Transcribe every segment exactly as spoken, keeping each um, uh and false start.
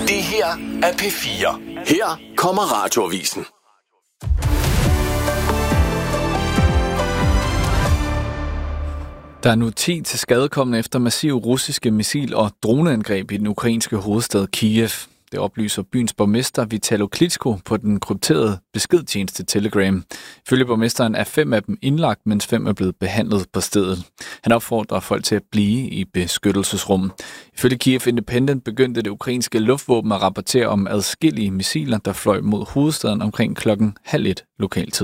Det her er P fire. Her kommer Radioavisen. Der er nu ti til skadekomne efter massive russiske missil- og droneangreb i den ukrainske hovedstad Kiev. Det oplyser byens borgmester Vitalo Klitschko på den krypterede beskedtjeneste Telegram. Ifølge borgmesteren er fem af dem indlagt, mens fem er blevet behandlet på stedet. Han opfordrer folk til at blive i beskyttelsesrum. Ifølge Kiev Independent begyndte det ukrainske luftvåben at rapportere om adskillige missiler, der fløj mod hovedstaden omkring klokken halv et lokaltid.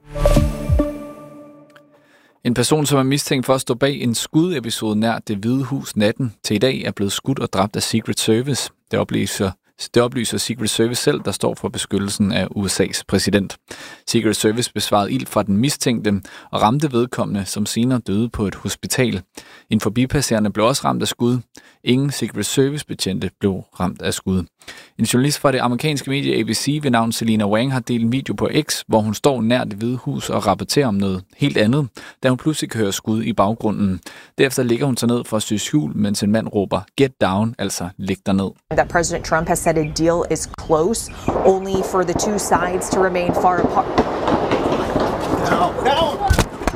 En person, som er mistænkt for at stå bag en skudepisode nær Det Hvide Hus natten til i dag, er blevet skudt og dræbt af Secret Service. Det oplyser, det oplyser Secret Service selv, der står for beskyttelsen af U S A's præsident. Secret Service besvarede ild fra den mistænkte og ramte vedkommende, som senere døde på et hospital. En forbipasserende blev også ramt af skud. Ingen Secret Service-betjente blev ramt af skud. En journalist fra det amerikanske medie A B C ved navn Selena Wang har delt en video på X, hvor hun står nær Det Hvide Hus og rapporterer om noget helt andet, da hun pludselig hører skud i baggrunden. Derefter ligger hun sig ned for at sy skjul, mens en mand råber "Get down", altså "Læg dig ned". That President Trump has said a deal is close, only for the two sides to remain far apart. Down, down.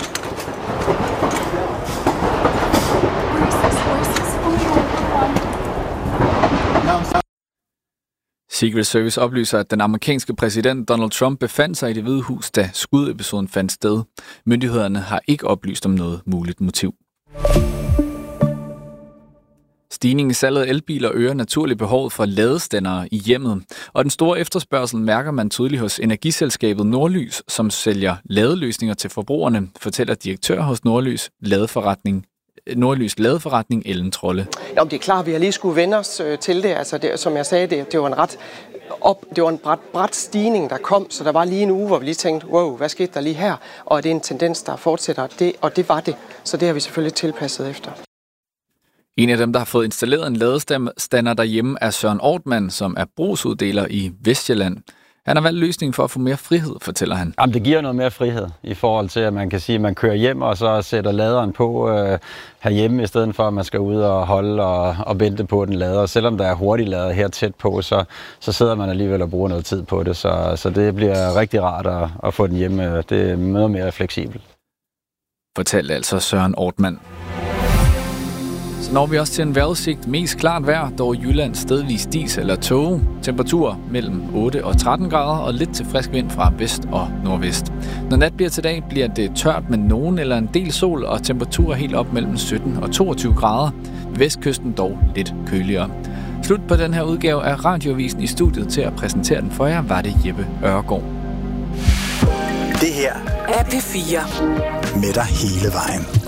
Secret Service oplyser, at den amerikanske præsident Donald Trump befandt sig i Det Hvide Hus, da skudepisoden fandt sted. Myndighederne har ikke oplyst om noget muligt motiv. Stigningen i salget af elbiler øger naturligt behovet for ladestandere i hjemmet, og den store efterspørgsel mærker man tydeligt hos energiselskabet Nordlys, som sælger ladeløsninger til forbrugerne, fortæller direktør hos Nordlys ladeforretning Nordlys ladeforretning Ellen Trolle. Ja, det er klart, vi har lige skulle vende os øh, til det. Altså, det, som jeg sagde, det, det var en ret op, det var en brat, brat stigning, der kom, så der var lige en uge, hvor vi lige tænkte, wow, hvad skete der lige her? Og det er en tendens, der fortsætter, det, og det var det. Så det har vi selvfølgelig tilpasset efter. En af dem, der har fået installeret en ladestander derhjemme, er Søren Ortmann, som er brugsuddeler i Vestjylland. Han har valgt løsningen for at få mere frihed, fortæller han. Jamen, det giver noget mere frihed i forhold til, at man kan sige, at man kører hjem og så sætter laderen på øh, herhjemme, i stedet for at man skal ud og holde og, og vente på den lader. Og selvom der er hurtig lader her tæt på, så, så sidder man alligevel og bruger noget tid på det. Så, så det bliver rigtig rart at, at få den hjemme. Det er noget mere fleksibelt. Fortalte altså Søren Ortmann. Så når vi også til en vejrudsigt. Mest klart vejr, dog i Jylland stedvis dis eller tåge. Temperatur mellem otte og tretten grader og lidt til frisk vind fra vest og nordvest. Når nat bliver til dag, bliver det tørt med nogen eller en del sol og temperaturer helt op mellem sytten og toogtyve grader. Vestkysten dog lidt køligere. Slut på den her udgave af Radioavisen. I studiet til at præsentere den for jer var det Jeppe Ørgaard. Det her er P fire. Med dig hele vejen.